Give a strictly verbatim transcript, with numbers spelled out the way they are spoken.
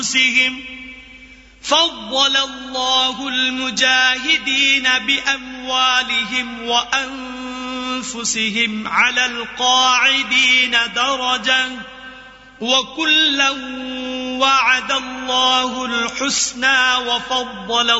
فضل الله المجاهدين بأموالهم وأنفسهم على القاعدين درجة وكلا وعد الله الحسنى وفضل